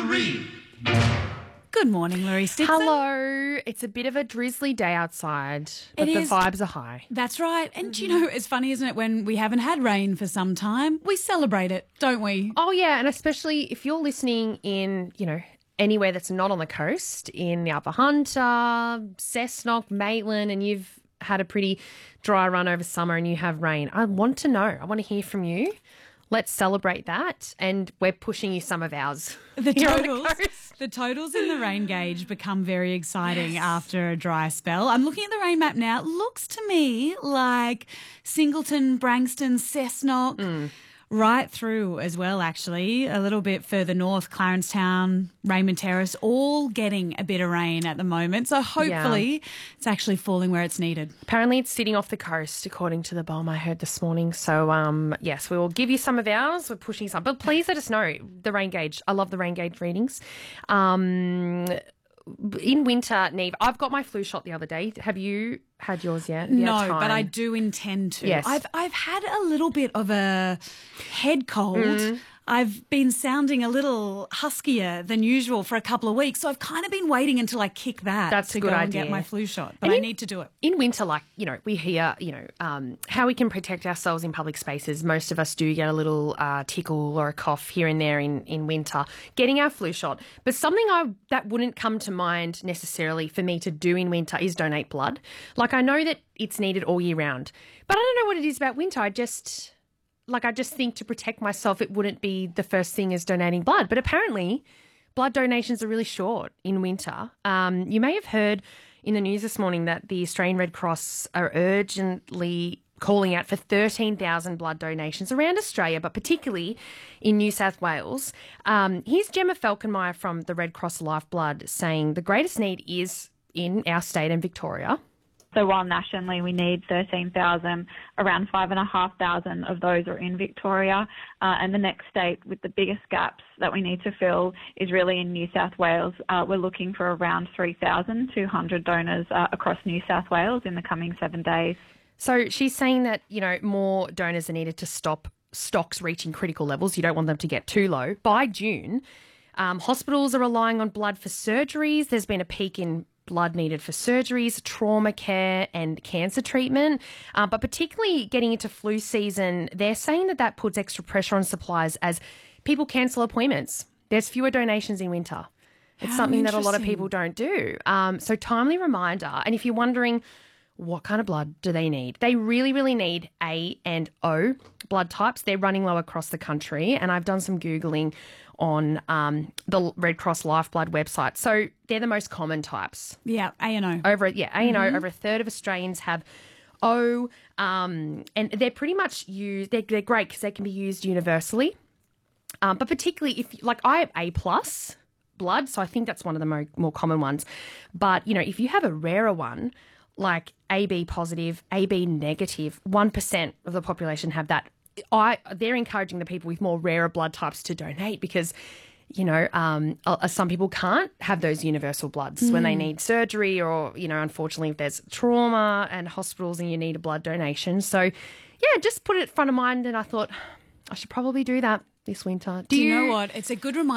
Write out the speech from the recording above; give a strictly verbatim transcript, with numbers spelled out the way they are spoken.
Marie. Good morning, Laurie Stickson. Hello. It's a bit of a drizzly day outside, but It the is. vibes are high. That's right. And, you know, it's funny, isn't it, when we haven't had rain for some time, we celebrate it, don't we? Oh, yeah, and especially if you're listening in, you know, anywhere that's not on the coast, in the Upper Hunter, Cessnock, Maitland, and you've had a pretty dry run over summer and you have rain, I want to know. I want to hear from you. Let's celebrate that, and we're pushing you some of ours. The here on totals, the, the totals in the rain gauge become very exciting yes. after a dry spell. I'm looking at the rain map now. It looks to me like Singleton, Branxton, Cessnock, mm. right through as well, actually. A little bit further north, Clarencetown, Raymond Terrace, all getting a bit of rain at the moment. So hopefully yeah. it's actually falling where it's needed. Apparently it's sitting off the coast, according to the B O M I heard this morning. So, um, yes, we will give you some of ours. We're pushing some. But please let us know the rain gauge. I love the rain gauge readings. Um, in winter, Neve, I've got my flu shot the other day. Have you had yours yet? No, but I do intend to. Yes. I've I've had a little bit of a head cold. Mm. I've been sounding a little huskier than usual for a couple of weeks, so I've kind of been waiting until I kick that That's to a good go and idea. get my flu shot. But and I in, need to do it. In winter, like, you know, we hear, you know, um, how we can protect ourselves in public spaces. Most of us do get a little uh, tickle or a cough here and there in, in winter, getting our flu shot. But something I that wouldn't come to mind necessarily for me to do in winter is donate blood. Like, I know that it's needed all year round, but I don't know what it is about winter. I just... Like, I just think to protect myself, it wouldn't be the first thing as donating blood. But apparently, blood donations are really short in winter. Um, you may have heard in the news this morning that the Australian Red Cross are urgently calling out for thirteen thousand blood donations around Australia, but particularly in New South Wales. Um, here's Gemma Falkenmeyer from the Red Cross Lifeblood saying the greatest need is in our state and Victoria. So while nationally we need thirteen thousand, around five thousand five hundred of those are in Victoria. Uh, and the next state with the biggest gaps that we need to fill is really in New South Wales. Uh, we're looking for around three thousand two hundred donors uh, across New South Wales in the coming seven days. So she's saying that, you know, more donors are needed to stop stocks reaching critical levels. You don't want them to get too low. By June, um, hospitals are relying on blood for surgeries. There's been a peak in blood needed for surgeries, trauma care and cancer treatment. Uh, but particularly getting into flu season, they're saying that that puts extra pressure on suppliers as people cancel appointments. There's fewer donations in winter. It's How something that a lot of people don't do. Um, so timely reminder. And if you're wondering what kind of blood do they need, they really, really need A and O blood types. They're running low across the country. And I've done some Googling on um, the Red Cross Lifeblood website. So they're the most common types. Yeah, A and O. Over yeah, A and O. Mm-hmm. Over a third of Australians have O, um, and they're pretty much used. They're, they're great because they can be used universally. Um, but particularly if, like, I have A plus blood, so I think that's one of the more, more common ones. But you know, if you have a rarer one, like A B positive, A B negative, one percent of the population have that. I, they're encouraging the people with more rarer blood types to donate because, you know, um, uh, some people can't have those universal bloods mm. when they need surgery or, you know, unfortunately if there's trauma and hospitals and you need a blood donation. So, yeah, just put it front of mind and I thought I should probably do that this winter. Do, do you know what? It's a good reminder.